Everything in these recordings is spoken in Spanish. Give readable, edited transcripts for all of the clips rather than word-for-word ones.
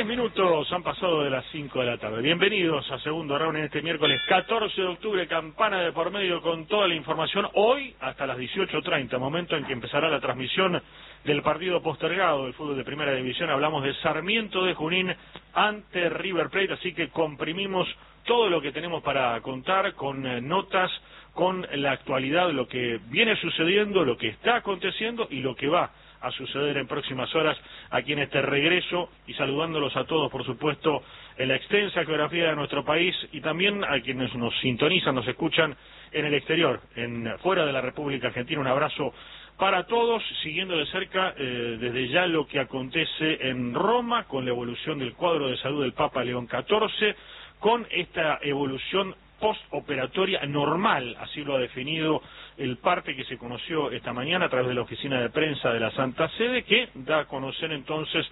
3 minutos han pasado de las 5 de la tarde. Bienvenidos a Segundo Round en este miércoles 14 de octubre, campana de por medio con toda la información. Hoy hasta las 18:30, momento en que empezará la transmisión del partido postergado del fútbol de Primera División. Hablamos de Sarmiento de Junín ante River Plate, así que comprimimos todo lo que tenemos para contar con notas, con la actualidad, lo que viene sucediendo, lo que está aconteciendo y lo que va a suceder en próximas horas aquí en este regreso, y saludándolos a todos, por supuesto, en la extensa geografía de nuestro país y también a quienes nos sintonizan, nos escuchan en el exterior, fuera de la República Argentina. Un abrazo para todos, siguiendo de cerca desde ya lo que acontece en Roma con la evolución del cuadro de salud del Papa León XIV, con esta evolución postoperatoria normal, así lo ha definido el parte que se conoció esta mañana a través de la oficina de prensa de la Santa Sede, que da a conocer entonces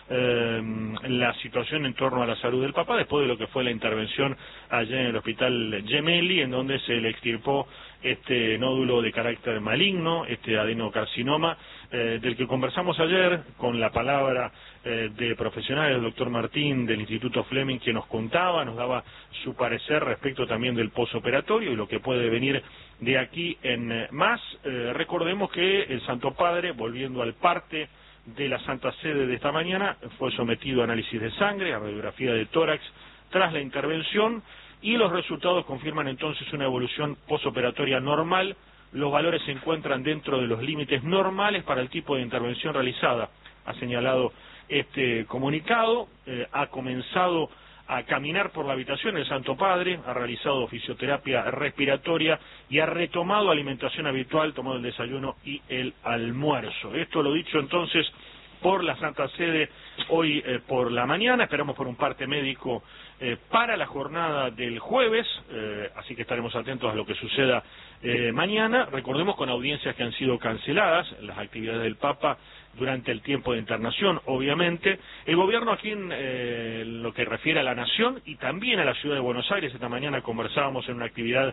la situación en torno a la salud del Papa después de lo que fue la intervención allá en el hospital Gemelli, en donde se le extirpó este nódulo de carácter maligno, este adenocarcinoma, del que conversamos ayer con la palabra de profesionales, el doctor Martín del Instituto Fleming, que nos contaba, nos daba su parecer respecto también del posoperatorio y lo que puede venir de aquí en más. Recordemos que el Santo Padre, volviendo al parte de la Santa Sede de esta mañana, fue sometido a análisis de sangre, a radiografía de tórax tras la intervención, y los resultados confirman entonces una evolución posoperatoria normal. Los valores se encuentran dentro de los límites normales para el tipo de intervención realizada, ha señalado este comunicado. Ha comenzado a caminar por la habitación el Santo Padre, ha realizado fisioterapia respiratoria y ha retomado alimentación habitual, tomado el desayuno y el almuerzo. Esto lo dicho entonces por la Santa Sede hoy por la mañana. Esperamos por un parte médico para la jornada del jueves, así que estaremos atentos a lo que suceda mañana. Recordemos con audiencias que han sido canceladas, las actividades del Papa durante el tiempo de internación, obviamente. El gobierno aquí en lo que refiere a la nación y también a la ciudad de Buenos Aires, esta mañana conversábamos en una actividad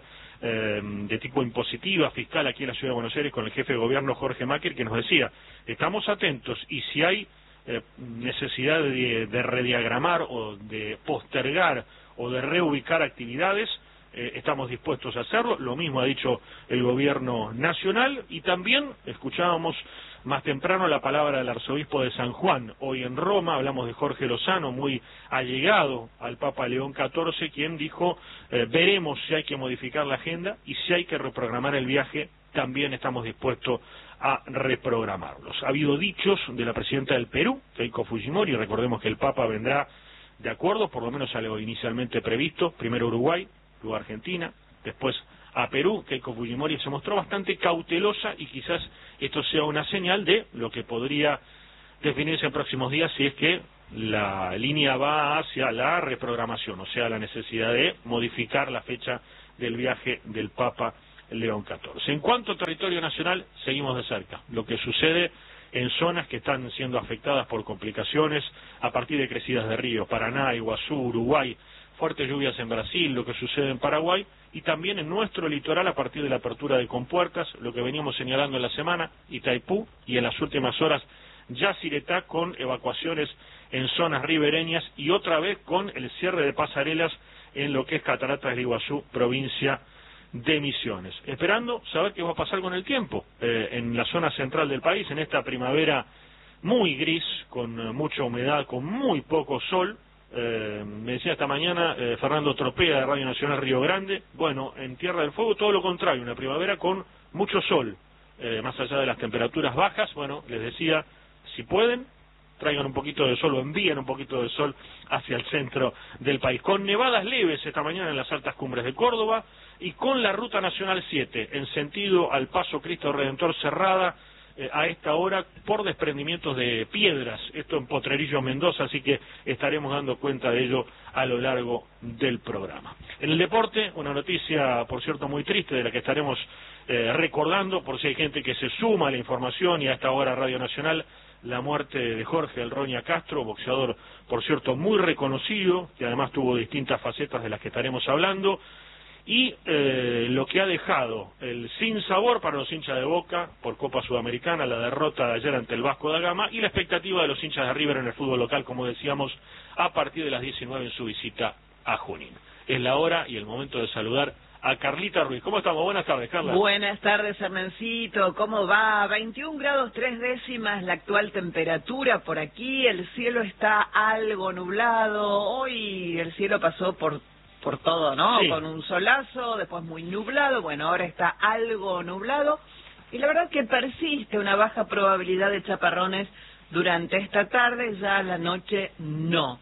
de tipo impositiva, fiscal aquí en la ciudad de Buenos Aires con el jefe de gobierno Jorge Macri, que nos decía, estamos atentos y si hay necesidad de rediagramar o de postergar o de reubicar actividades, estamos dispuestos a hacerlo. Lo mismo ha dicho el gobierno nacional, y también escuchábamos más temprano la palabra del arzobispo de San Juan. Hoy en Roma hablamos de Jorge Lozano, muy allegado al Papa León XIV, quien dijo, veremos si hay que modificar la agenda y si hay que reprogramar el viaje, también estamos dispuestos a reprogramarlos. Ha habido dichos de la presidenta del Perú, Keiko Fujimori. Recordemos que el Papa vendrá de acuerdo, por lo menos a lo inicialmente previsto, primero Uruguay, luego Argentina, después a Perú. Keiko Fujimori se mostró bastante cautelosa y quizás esto sea una señal de lo que podría definirse en próximos días si es que la línea va hacia la reprogramación, o sea, la necesidad de modificar la fecha del viaje del Papa León XIV. En cuanto a territorio nacional, seguimos de cerca lo que sucede en zonas que están siendo afectadas por complicaciones a partir de crecidas de ríos, Paraná, Iguazú, Uruguay, fuertes lluvias en Brasil, lo que sucede en Paraguay, y también en nuestro litoral a partir de la apertura de compuertas, lo que veníamos señalando en la semana, Itaipú, y en las últimas horas Yacyretá, con evacuaciones en zonas ribereñas y otra vez con el cierre de pasarelas en lo que es Cataratas del Iguazú, provincia de Misiones. Esperando saber qué va a pasar con el tiempo en la zona central del país, en esta primavera muy gris, con mucha humedad, con muy poco sol. Me decía esta mañana Fernando Tropea de Radio Nacional Río Grande, bueno, en Tierra del Fuego todo lo contrario, una primavera con mucho sol, más allá de las temperaturas bajas. Bueno, les decía, si pueden, traigan un poquito de sol o envíen un poquito de sol hacia el centro del país, con nevadas leves esta mañana en las altas cumbres de Córdoba y con la Ruta Nacional 7 en sentido al Paso Cristo Redentor cerrada a esta hora por desprendimientos de piedras, esto en Potrerillo, Mendoza, así que estaremos dando cuenta de ello a lo largo del programa. En el deporte, una noticia, por cierto, muy triste, de la que estaremos recordando, por si hay gente que se suma a la información y a esta hora Radio Nacional, la muerte de Jorge El Roña Castro, boxeador, por cierto, muy reconocido, que además tuvo distintas facetas de las que estaremos hablando, y lo que ha dejado el sinsabor para los hinchas de Boca por Copa Sudamericana, la derrota de ayer ante el Vasco da Gama, y la expectativa de los hinchas de River en el fútbol local, como decíamos, a partir de las 19 en su visita a Junín. Es la hora y el momento de saludar a Carlita Ruiz. ¿Cómo estamos? Buenas tardes, Carla. Buenas tardes, Hernancito. ¿Cómo va? 21 grados 3 décimas la actual temperatura por aquí. El cielo está algo nublado. Hoy el cielo pasó por todo, ¿no? Sí. Con un solazo, después muy nublado. Bueno, ahora está algo nublado. Y la verdad que persiste una baja probabilidad de chaparrones durante esta tarde. Ya a la noche no.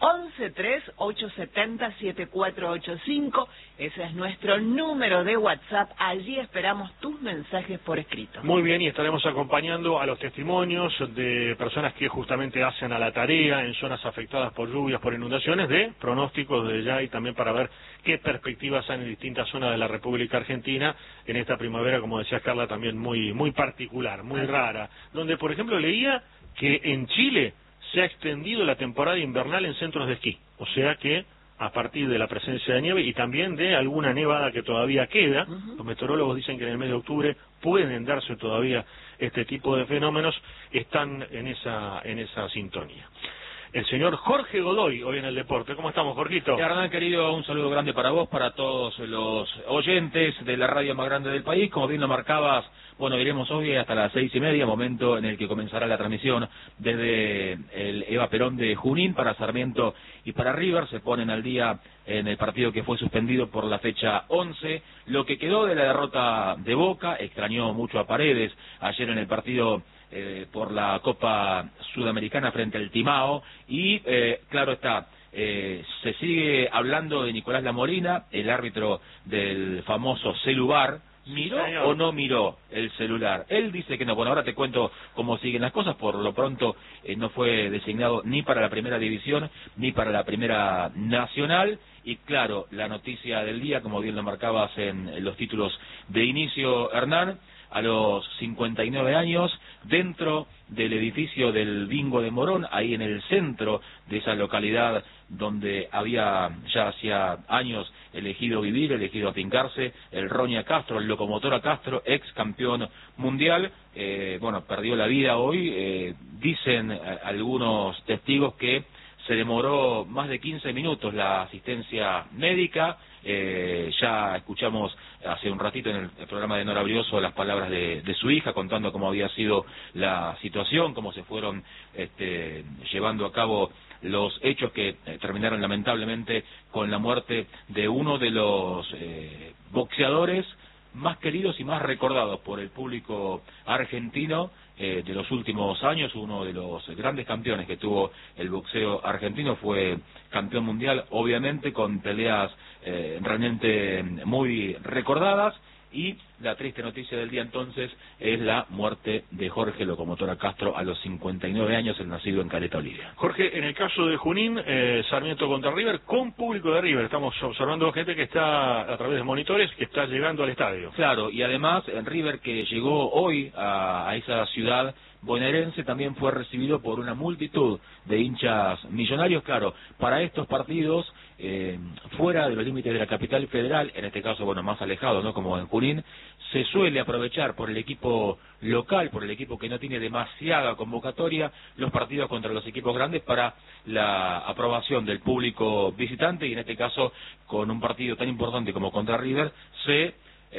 11-3-870-7485, ese es nuestro número de WhatsApp, allí esperamos tus mensajes por escrito. Muy bien, y estaremos acompañando a los testimonios de personas que justamente hacen a la tarea en zonas afectadas por lluvias, por inundaciones, de pronósticos de ya, y también para ver qué perspectivas hay en distintas zonas de la República Argentina en esta primavera, como decía Carla, también muy particular, muy rara, donde por ejemplo leía que en Chile se ha extendido la temporada invernal en centros de esquí, o sea que a partir de la presencia de nieve y también de alguna nevada que todavía queda, los meteorólogos dicen que en el mes de octubre pueden darse todavía este tipo de fenómenos, están en esa sintonía. El señor Jorge Godoy, hoy en el deporte. ¿Cómo estamos, Jorgito? Hernán, querido, un saludo grande para vos, para todos los oyentes de la radio más grande del país. Como bien lo marcabas, bueno, iremos hoy hasta las 6:30, momento en el que comenzará la transmisión desde el Eva Perón de Junín para Sarmiento y para River. Se ponen al día en el partido que fue suspendido por la fecha 11. Lo que quedó de la derrota de Boca, extrañó mucho a Paredes ayer en el partido por la Copa Sudamericana frente al Timao, y claro está, se sigue hablando de Nicolás Lamorina, el árbitro del famoso celular. ¿Miró o no miró el celular? Él dice que no. Bueno, ahora te cuento cómo siguen las cosas. Por lo pronto no fue designado ni para la primera división ni para la primera nacional. Y claro, la noticia del día, como bien lo marcabas en los títulos de inicio, Hernán, a los 59 años, dentro del edificio del Bingo de Morón, ahí en el centro de esa localidad donde había ya hacía años elegido vivir, elegido afincarse, el Roña Castro, el Locomotora Castro, ex campeón mundial, bueno, perdió la vida hoy. Dicen algunos testigos que se demoró más de 15 minutos la asistencia médica. Ya escuchamos hace un ratito en el programa de Nora Brioso las palabras de su hija contando cómo había sido la situación, cómo se fueron llevando a cabo los hechos que terminaron lamentablemente con la muerte de uno de los boxeadores más queridos y más recordados por el público argentino de los últimos años. Uno de los grandes campeones que tuvo el boxeo argentino, fue campeón mundial, obviamente con peleas realmente muy recordadas. Y la triste noticia del día entonces es la muerte de Jorge Locomotora Castro a los 59 años, el nacido en Caleta Olivia. Jorge, en el caso de Junín, Sarmiento contra River, con público de River, estamos observando gente que está a través de monitores, que está llegando al estadio. Claro, y además River, que llegó hoy a esa ciudad bonaerense, también fue recibido por una multitud de hinchas millonarios. Claro, para estos partidos fuera de los límites de la capital federal, en este caso, bueno, más alejado, ¿no?, como en Junín, se suele aprovechar por el equipo local, por el equipo que no tiene demasiada convocatoria, los partidos contra los equipos grandes para la aprobación del público visitante, y en este caso, con un partido tan importante como contra River, se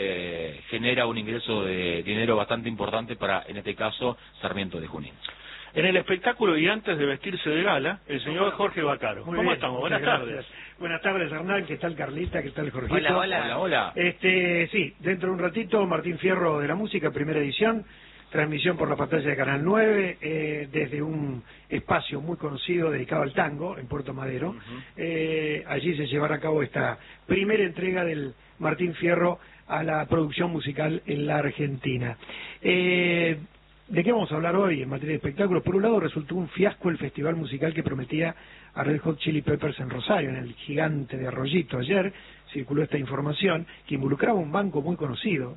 genera un ingreso de dinero bastante importante para, en este caso, Sarmiento de Junín. En el espectáculo, y antes de vestirse de gala, el señor Jorge Vaccaro. Muy ¿Cómo bien, estamos? Buenas tardes. Buenas tardes, Hernán. ¿Qué tal, Carlita? ¿Qué tal, Jorgito? Hola, hola. Hola, hola. Sí, dentro de un ratito, Martín Fierro de la Música, primera edición, transmisión por la pantalla de Canal 9, desde un espacio muy conocido dedicado al tango, en Puerto Madero. Allí se llevará a cabo esta primera entrega del Martín Fierro a la producción musical en la Argentina. ¿De qué vamos a hablar hoy en materia de espectáculos? Por un lado, resultó un fiasco el festival musical que prometía a Red Hot Chili Peppers en Rosario, en el Gigante de Arroyito. Ayer circuló esta información que involucraba un banco muy conocido,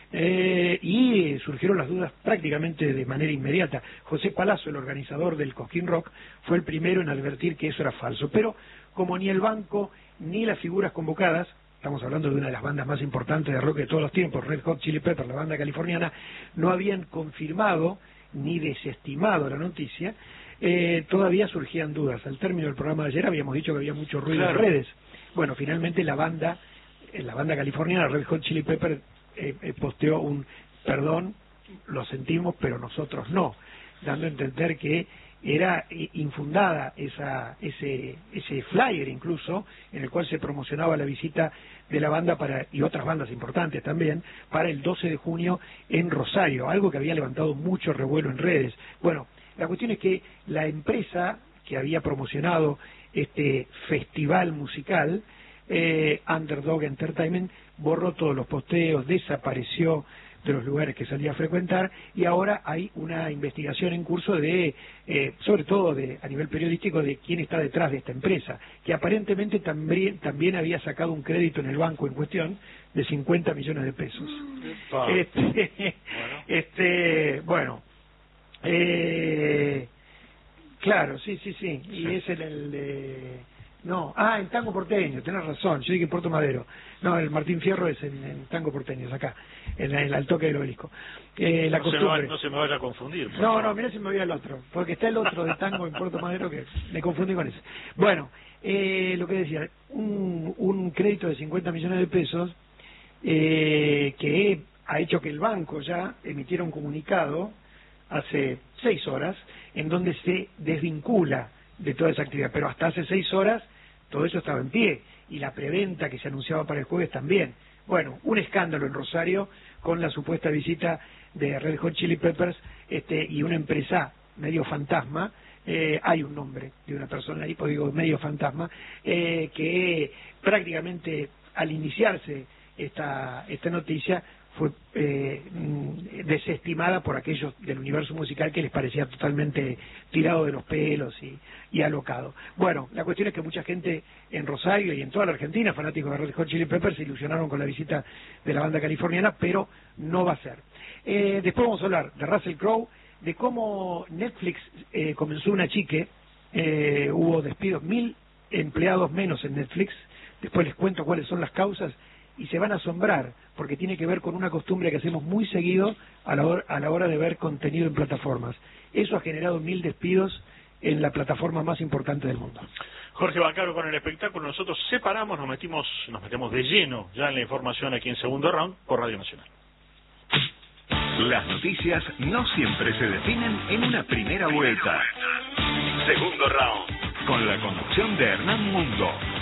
y surgieron las dudas prácticamente de manera inmediata. José Palazzo, el organizador del Cosquín Rock, fue el primero en advertir que eso era falso, pero como ni el banco ni las figuras convocadas estamos hablando de una de las bandas más importantes de rock de todos los tiempos, Red Hot Chili Peppers, la banda californiana, no habían confirmado ni desestimado la noticia, todavía surgían dudas. Al término del programa de ayer habíamos dicho que había mucho ruido en redes. Bueno, finalmente la banda californiana, Red Hot Chili Peppers, posteó un perdón, lo sentimos, pero nosotros no, dando a entender que era infundada ese flyer incluso, en el cual se promocionaba la visita de la banda y otras bandas importantes también, para el 12 de junio en Rosario, algo que había levantado mucho revuelo en redes. Bueno, la cuestión es que la empresa que había promocionado este festival musical, Underdog Entertainment, borró todos los posteos, desapareció de los lugares que salía a frecuentar, y ahora hay una investigación en curso sobre todo a nivel periodístico, de quién está detrás de esta empresa, que aparentemente también había sacado un crédito en el banco en cuestión de 50 millones de pesos. Claro, sí, y es el de... No, en Tango Porteño, tenés razón, yo dije en Puerto Madero. No, el Martín Fierro es en Tango Porteño, es acá, al toque del Obelisco. No se me vaya a confundir. No, mirá si me voy al otro, porque está el otro de Tango en Puerto Madero que me confundí con ese. Bueno, lo que decía, un crédito de 50 millones de pesos que ha hecho que el banco ya emitiera un comunicado hace 6 horas en donde se desvincula de toda esa actividad, pero hasta hace 6 horas todo eso estaba en pie, y la preventa que se anunciaba para el jueves también. Bueno, un escándalo en Rosario con la supuesta visita de Red Hot Chili Peppers y una empresa medio fantasma, hay un nombre de una persona ahí, pues digo medio fantasma, que prácticamente al iniciarse esta noticia fue desestimada por aquellos del universo musical que les parecía totalmente tirado de los pelos y alocado. Bueno, la cuestión es que mucha gente en Rosario y en toda la Argentina, fanáticos de Red Hot Chili Peppers, se ilusionaron con la visita de la banda californiana, pero no va a ser. Después vamos a hablar de Russell Crowe, de cómo Netflix comenzó un achique, hubo despidos, 1.000 empleados menos en Netflix, después les cuento cuáles son las causas, y se van a asombrar, porque tiene que ver con una costumbre que hacemos muy seguido a la hora de ver contenido en plataformas. Eso ha generado 1.000 despidos en la plataforma más importante del mundo. Jorge Baccaro con el espectáculo. Nosotros separamos, nos metemos de lleno ya en la información aquí en Segundo Round por Radio Nacional. Las noticias no siempre se definen en una primera vuelta. Segundo Round, con la conducción de Hernán Mundo.